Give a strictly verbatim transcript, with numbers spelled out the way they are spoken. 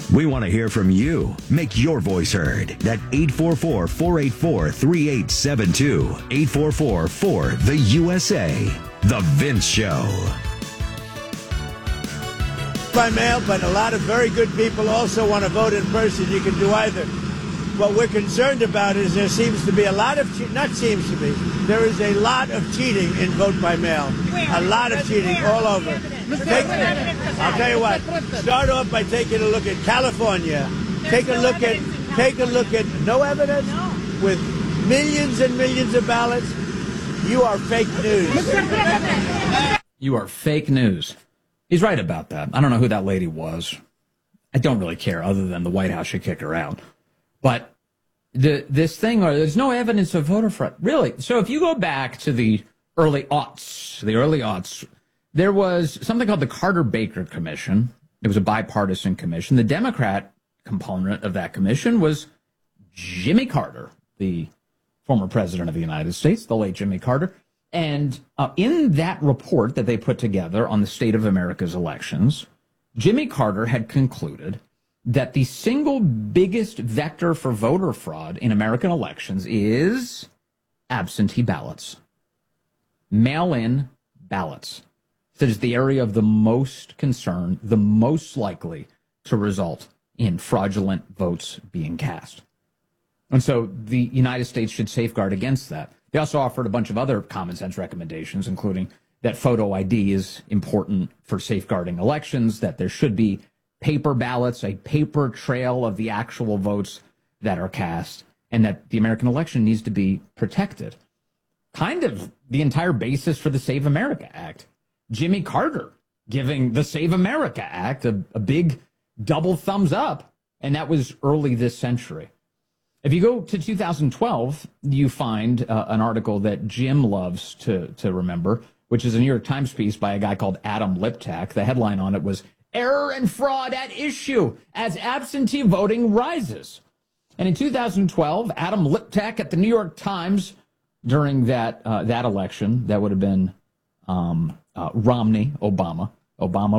We want to hear from you. Make your voice heard at eight four four, four eight four, three eight seven two. eight four four, four, the U S A. The Vince Show. By mail, but a lot of very good people also want to vote in person. You can do either. What we're concerned about is there seems to be a lot of, che- not seems to be, there is a lot of cheating in vote by mail. A lot of cheating all over. Take, I'll tell you what, start off by taking a look at California. Take a look at, take a look at, no evidence? With millions and millions of ballots. You are fake news. You are fake news. He's right about that. I don't know who that lady was. I don't really care, other than the White House should kick her out. But the this thing, or there's no evidence of voter fraud. Really? So if you go back to the early aughts, the early aughts, there was something called the Carter-Baker Commission. It was a bipartisan commission. The Democrat component of that commission was Jimmy Carter, the former president of the United States, the late Jimmy Carter. And uh, in that report that they put together on the state of America's elections, Jimmy Carter had concluded that the single biggest vector for voter fraud in American elections is absentee ballots, mail-in ballots. That is the area of the most concern, the most likely to result in fraudulent votes being cast. And so the United States should safeguard against that. They also offered a bunch of other common sense recommendations, including that photo I D is important for safeguarding elections, that there should be paper ballots, a paper trail of the actual votes that are cast, and that the American election needs to be protected. Kind of the entire basis for the Save America Act. Jimmy Carter giving the Save America Act a, a big double thumbs up, and that was early this century. If you go to two thousand twelve, you find uh, an article that Jim loves to, to remember, which is a New York Times piece by a guy called Adam Liptak. The headline on it was, "Error and Fraud at Issue as Absentee Voting Rises." And in two thousand twelve, Adam Liptak at the New York Times, during that uh, that election, that would have been um, uh, Romney, Obama, Obama